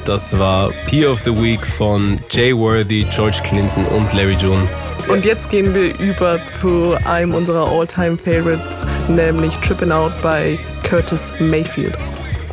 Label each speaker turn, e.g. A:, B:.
A: Das war Peer of the Week von Jay Worthy, George Clinton und Larry June.
B: Und jetzt gehen wir über zu einem unserer All-Time-Favorites, nämlich Trippin' Out bei Curtis Mayfield.